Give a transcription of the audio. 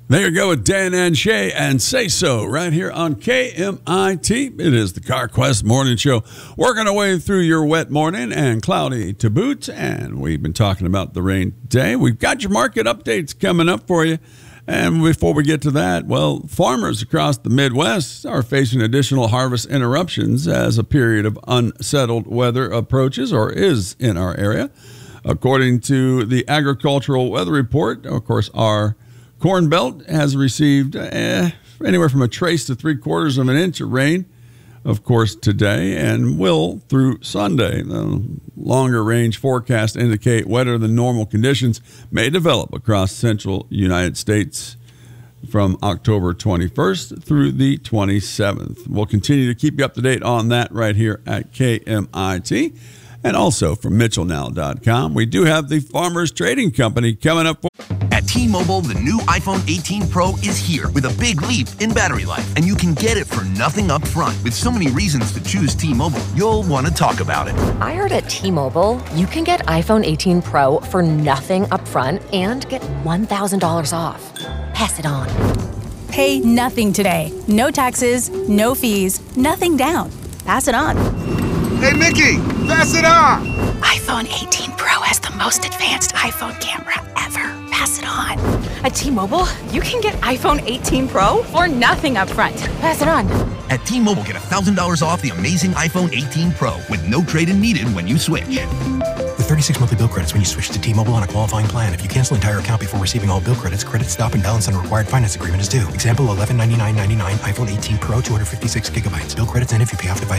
There you go with Dan and Shay and Say So right here on KMIT. It is the CarQuest Morning Show. Working our way through your wet morning and cloudy to boot. And we've been talking about the rain today. We've got your market updates coming up for you. And before we get to that, well, farmers across the Midwest are facing additional harvest interruptions as a period of unsettled weather approaches or is in our area. According to the Agricultural Weather Report, of course, our Corn Belt has received anywhere from a trace to 3/4 of an inch of rain, of course, today and will through Sunday. The longer range forecasts indicate wetter than normal conditions may develop across central United States from October 21st through the 27th. We'll continue to keep you up to date on that right here at KMIT. And also from MitchellNow.com, we do have the Farmers Trading Company coming up. At T-Mobile, the new iPhone 18 Pro is here with a big leap in battery life. And you can get it for nothing up front. With so many reasons to choose T-Mobile, you'll want to talk about it. I heard at T-Mobile, you can get iPhone 18 Pro for nothing up front and get $1,000 off. Pass it on. Pay nothing today. No taxes, no fees, nothing down. Pass it on. Hey, Mickey, pass it on! iPhone 18 Pro has the most advanced iPhone camera ever. Pass it on. At T-Mobile, you can get iPhone 18 Pro for nothing up front. Pass it on. At T-Mobile, get $1,000 off the amazing iPhone 18 Pro with no trade-in needed when you switch. With 36 monthly bill credits when you switch to T-Mobile on a qualifying plan. If you cancel entire account before receiving all bill credits, credit stop and balance on a required finance agreement is due. Example, $1199.99 iPhone 18 Pro, 256 gigabytes. Bill credits end if you pay off device